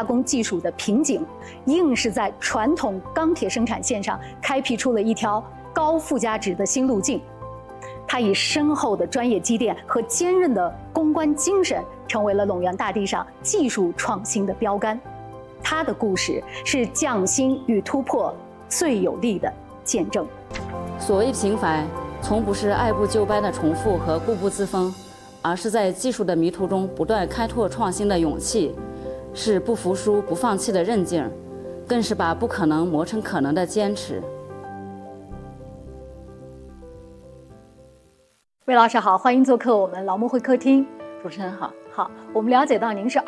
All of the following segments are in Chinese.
加工技术的瓶颈，硬是在传统钢铁生产线上开辟出了一条高附加值的新路径。他以深厚的专业积淀和坚韧的攻关精神，成为了陇源大地上技术创新的标杆。他的故事是匠心与突破最有力的见证。 所谓平凡，从不是按部就班的重复和固步自封，而是在技术的迷途中不断开拓创新的勇气，是不服输、不放弃的韧劲儿，更是把不可能磨成可能的坚持。 魏老师好，欢迎做客我们劳模会客厅。 主持人好。 好，我们了解到您是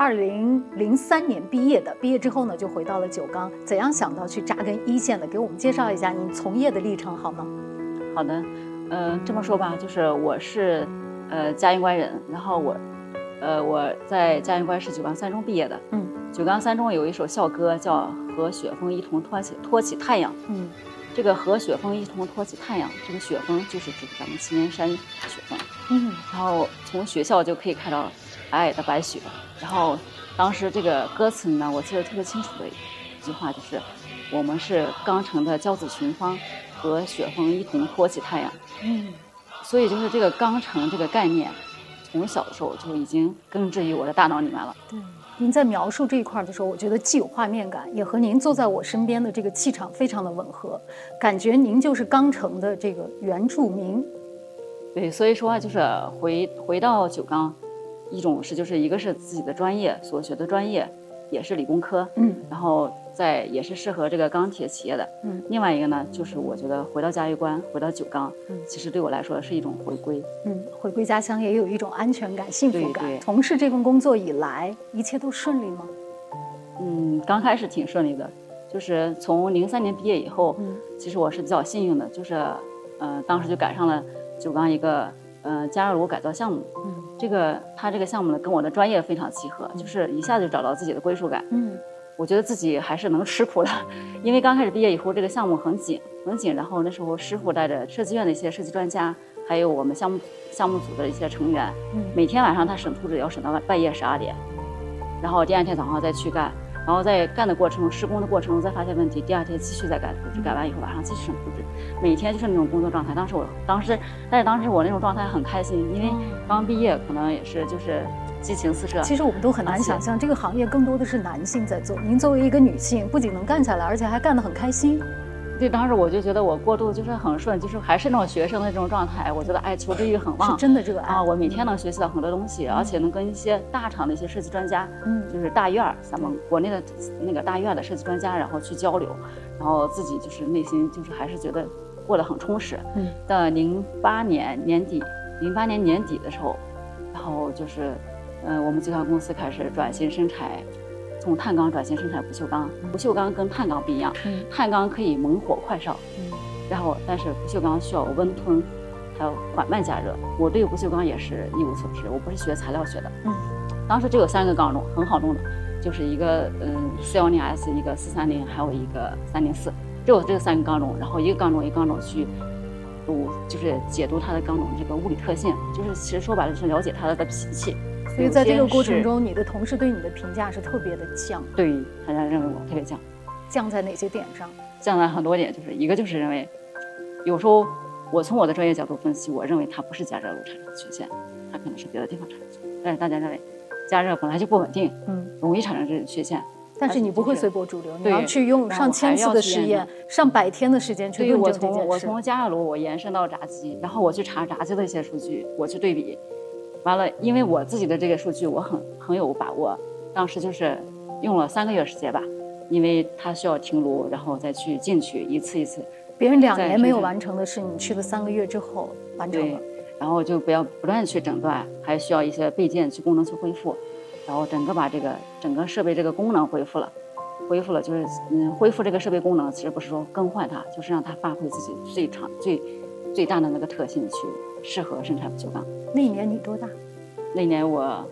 2003年毕业的，毕业之后呢就回到了九钢，怎样想到去扎根一线的？给我们介绍一下您从业的历程好吗？ 好的，这么说吧，就是我是嘉峪关人，然后我在嘉峪关是九钢三中毕业的。九钢三中有一首校歌叫《和雪峰一同托起太阳》。这个和雪峰一同托起太阳，这个雪峰就是指咱们祁连山大雪峰。然后从学校就可以看到皑皑的白雪。然后当时这个歌词呢，我记得特别清楚的一句话就是：我们是钢城的骄子群芳，和雪峰一同托起太阳。所以就是这个钢城这个概念，从小的时候就已经根植于我的大脑里面了。 对。您在描述这一块的时候，我觉得既有画面感，也和您坐在我身边的这个气场非常的吻合，感觉您就是钢城的这个原住民。 对，所以说就是回到九钢，就是一个是自己的专业所学的专业，也是理工科，然后也是适合这个钢铁企业的，另外一个呢，就是我觉得回到嘉峪关，回到九钢，其实对我来说是一种回归， 回归家乡也有一种安全感、幸福感。 对， 从事这份工作以来，一切都顺利吗？ 刚开始挺顺利的，就是从03年毕业以后，其实我是比较幸运的，就是当时就赶上了九钢一个加热炉改造项目，它这个项目呢跟我的专业非常契合，就是一下就找到自己的归属感。我觉得自己还是能吃苦的，因为刚开始毕业以后，这个项目很紧，然后那时候师傅带着设计院的一些设计专家，还有我们项目组的一些成员，每天晚上他审图纸要审到半夜12点，然后第二天早上再去干，然后在干的过程中，施工的过程中再发现问题，第二天继续再改图纸，改完以后晚上继续审图纸，每天就是那种工作状态。但是当时我那种状态很开心，因为刚毕业，可能也是就是激情四射。 其实我们都很难想象，这个行业更多的是男性在做。您作为一个女性，不仅能干下来，而且还干得很开心。 对，当时我就觉得我过渡就是很顺，就是还是那种学生的这种状态。我觉得求知欲很旺， 是真的热爱啊！我每天能学习到很多东西，而且能跟一些大厂的一些设计专家，就是大院咱们国内的那个大院的设计专家，然后去交流，然后自己就是内心就是还是觉得过得很充实。到08年年底的时候，然后就是我们集团公司开始转型生产。从碳钢转型生产不锈钢，不锈钢跟碳钢不一样，碳钢可以猛火快烧，然后但是不锈钢需要温吞，还有缓慢加热。我对不锈钢也是一无所知，我不是学材料学的。当时只有3个钢种，很好弄的，就是一个410S，一个430，还有一个304，只有这3个钢种，然后一个钢种去就是解读它的钢种这个物理特性，就是其实说白了就是了解它的脾气。 所以在这个过程中，你的同事对你的评价是特别的降。 对，大家认为我特别降。 降在哪些点上？ 降在很多点，就是一个就是认为，有时候我从我的专业角度分析，我认为它不是加热炉产生的缺陷，它可能是别的地方产生的缺陷。但是大家认为加热本来就不稳定，容易产生这种缺陷。 但是你不会随波逐流，你要去用上千次的实验，上100天的时间去论证这件事。 我从加热炉我延伸到炸机，然后我去查炸机的一些数据，我去对比。完了，因为我自己的这个数据我很有把握，当时就是用了3个月时间吧，因为它需要停炉，然后再去进去一次一次。 别人2年没有完成的事，你去了3个月之后完成了。 然后就不断去诊断，还需要一些备件功能去恢复，然后把整个设备这个功能恢复了就是恢复这个设备功能，其实不是说更换它，就是让它发挥自己最大的那个特性，去适合生产不锈钢。 那一年你多大？ 那年我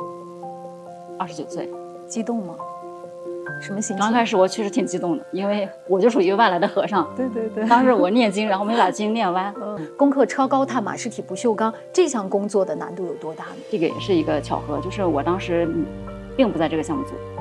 29岁。 激动吗？什么心情？ 刚开始我确实挺激动的，因为我就属于外来的和尚。 对。 当时我念经，然后没把经念完。 攻克超高碳马氏体不锈钢这项工作的难度有多大呢？ 这个也是一个巧合，就是我当时并不在这个项目组。